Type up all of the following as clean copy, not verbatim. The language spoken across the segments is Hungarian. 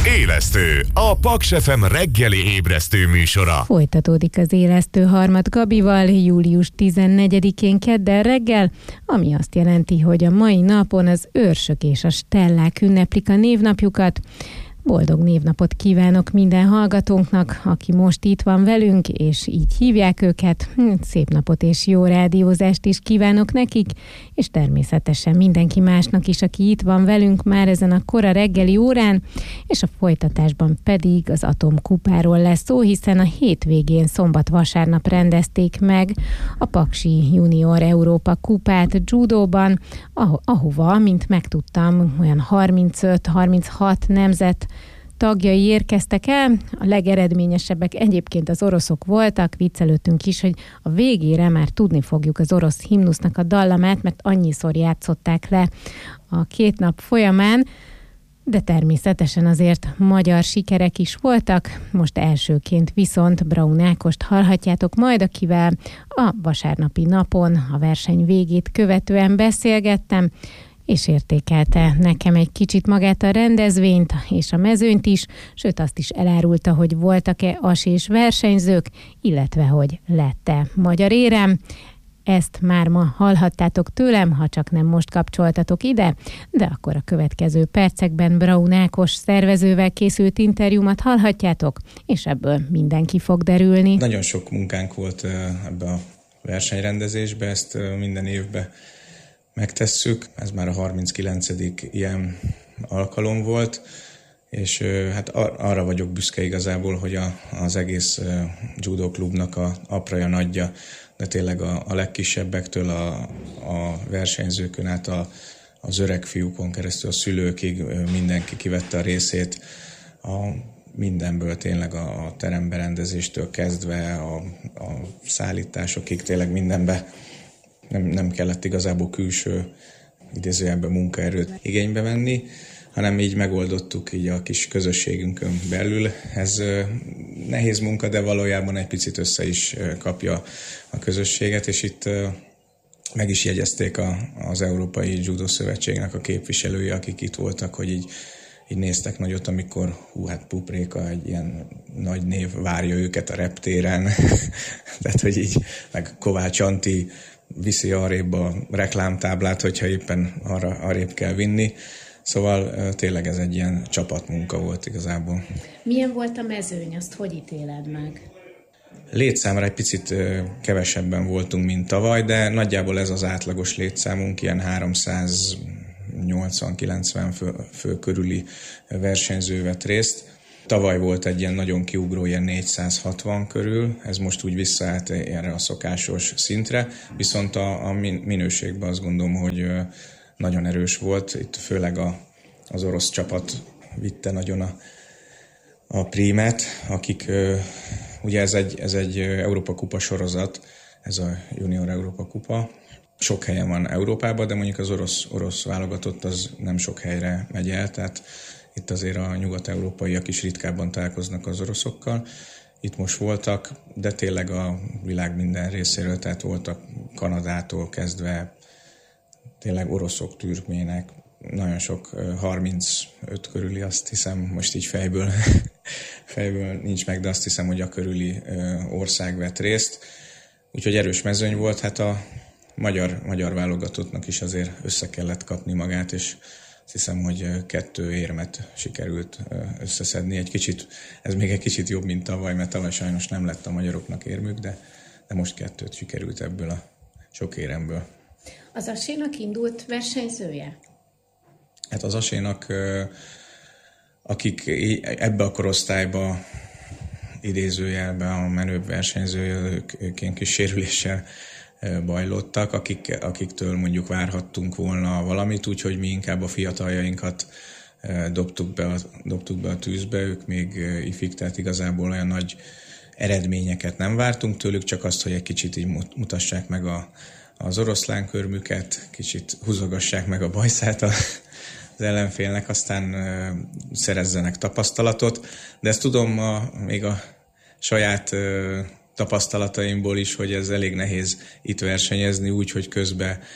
Élesztő, a Paks FM reggeli ébresztő műsora. Folytatódik az Élesztő Harmad Gabival július 14-én kedden reggel, ami azt jelenti, hogy a mai napon az őrsök és a stellák ünneplik a névnapjukat. Boldog névnapot kívánok minden hallgatónknak, aki most itt van velünk, és így hívják őket. Szép napot és jó rádiózást is kívánok nekik, és természetesen mindenki másnak is, aki itt van velünk már ezen a kora reggeli órán, és a folytatásban pedig az atomkupáról lesz szó, hiszen a hétvégén szombat-vasárnap rendezték meg a Paksi Junior Európa kupát judóban, ahova, mint megtudtam, olyan 35-36 nemzet tagjai érkeztek el. A legeredményesebbek egyébként az oroszok voltak, viccelődtünk is, hogy a végére már tudni fogjuk az orosz himnusznak a dallamát, mert annyiszor játszották le a 2 nap folyamán, de természetesen azért magyar sikerek is voltak. Most elsőként viszont Braun Ákost hallhatjátok majd, akivel a vasárnapi napon a verseny végét követően beszélgettem, és értékelte nekem egy kicsit magát a rendezvényt és a mezőnyt is, sőt azt is elárulta, hogy voltak-e asés versenyzők, illetve hogy lett-e magyar érem. Ezt már ma hallhattátok tőlem, ha csak nem most kapcsoltatok ide, de akkor a következő percekben Braun Ákos szervezővel készült interjúmat hallhatjátok, és ebből mindenki fog derülni. Nagyon sok munkánk volt ebbe a versenyrendezésbe, ezt minden évben megtesszük. Ez már a 39. ilyen alkalom volt, és hát arra vagyok büszke igazából, hogy az egész judo klubnak a apraja nagyja, de tényleg a legkisebbektől a versenyzőkön át az öreg fiúkon keresztül a szülőkig mindenki kivette a részét, mindenből tényleg a teremberendezéstől kezdve a szállításokig tényleg mindenbe nem kellett igazából külső idézőjelben munkaerőt igénybe venni, hanem így megoldottuk így a kis közösségünkön belül. Ez nehéz munka, de valójában egy picit össze is kapja a közösséget, és itt meg is jegyezték az Európai Judo Szövetségnek a képviselői, akik itt voltak, hogy így néztek nagyot, amikor Pupréka, egy ilyen nagy név várja őket a reptéren, tehát hogy így, meg Kovács Anti viszi arrébb a reklámtáblát, hogyha éppen arrébb kell vinni. Szóval tényleg ez egy ilyen csapatmunka volt igazából. Milyen volt a mezőny? Azt hogy ítéled meg? Létszámra egy picit kevesebben voltunk, mint tavaly, de nagyjából ez az átlagos létszámunk, ilyen 380-90 fő körüli versenyző vett részt. Tavaly volt egy ilyen nagyon kiugró, ilyen 460 körül, ez most úgy visszaállt erre a szokásos szintre, viszont a minőségben azt gondolom, hogy nagyon erős volt. Itt főleg az orosz csapat vitte nagyon a prímet, akik, ugye ez egy Európa Kupa sorozat, ez a Junior Európa Kupa. Sok helyen van Európában, de mondjuk az orosz válogatott az nem sok helyre megy el, tehát itt azért a nyugat-európaiak is ritkábban találkoznak az oroszokkal. Itt most voltak, de tényleg a világ minden részéről, tehát voltak Kanadától kezdve, tényleg oroszok, türkmének, nagyon sok, 35 körüli, azt hiszem, most így fejből nincs meg, de azt hiszem, hogy a körüli ország vett részt. Úgyhogy erős mezőny volt, hát a magyar válogatottnak is azért össze kellett kapni magát, és azt hiszem, hogy 2 érmet sikerült összeszedni. Ez még egy kicsit jobb, mint tavaly, mert tavaly sajnos nem lett a magyaroknak érmük, de most 2 sikerült ebből a sok éremből. Az asénak indult versenyzője? Hát az asénak, akik ebbe a korosztályba idézőjelben a menőbb versenyzője, ők ilyen kis sérüléssel bajlottak, akiktől mondjuk várhattunk volna valamit, úgyhogy mi inkább a fiataljainkat dobtuk be a tűzbe, ők még ifik, tehát igazából olyan nagy eredményeket nem vártunk tőlük, csak azt, hogy egy kicsit így mutassák meg az oroszlánkörmüket, kicsit húzogassák meg a bajszát az ellenfélnek, aztán szerezzenek tapasztalatot, de ezt tudom még a saját tapasztalataimból is, hogy ez elég nehéz itt versenyezni úgy, hogy közben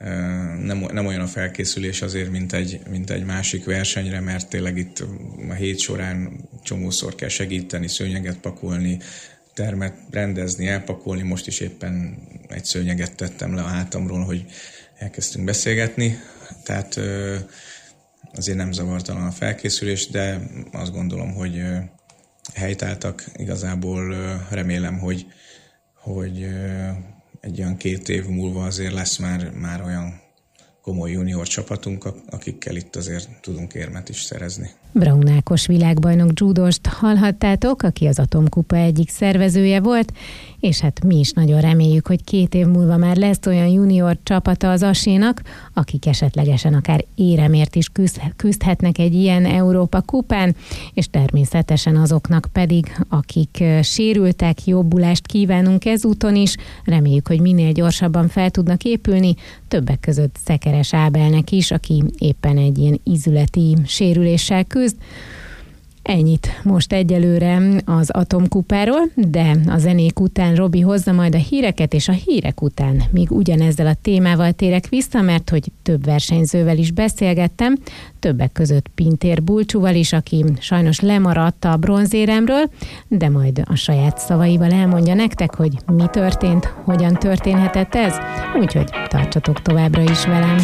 nem olyan a felkészülés azért, mint egy másik versenyre, mert tényleg itt a hét során csomószor kell segíteni, szőnyeget pakolni, termet rendezni, elpakolni. Most is éppen egy szőnyeget tettem le a hátamról, hogy elkezdtünk beszélgetni. Tehát azért nem zavartalan a felkészülés, de azt gondolom, hogy helytáltak. Igazából remélem, hogy egy olyan 2 év múlva azért lesz már olyan komoly junior csapatunk, akikkel itt azért tudunk érmet is szerezni. Braun Ákos világbajnok dzsúdost hallhattátok, aki az Atomkupa egyik szervezője volt, és hát mi is nagyon reméljük, hogy 2 év múlva már lesz olyan junior csapata az Asénak, akik esetlegesen akár éremért is küzdhetnek egy ilyen Európa kupán, és természetesen azoknak pedig, akik sérültek, jobbulást kívánunk ezúton is, reméljük, hogy minél gyorsabban fel tudnak épülni, többek között Szekeres Ábelnek is, aki éppen egy ilyen ízületi sérüléssel küzd. Ennyit most egyelőre az Atomkupáról, de a zenék után Robi hozza majd a híreket, és a hírek után még ugyanezzel a témával térek vissza, mert hogy több versenyzővel is beszélgettem, többek között Pintér Bulcsúval is, aki sajnos lemaradt a bronzéremről, de majd a saját szavaival elmondja nektek, hogy mi történt, hogyan történhetett ez, úgyhogy tartsatok továbbra is velem.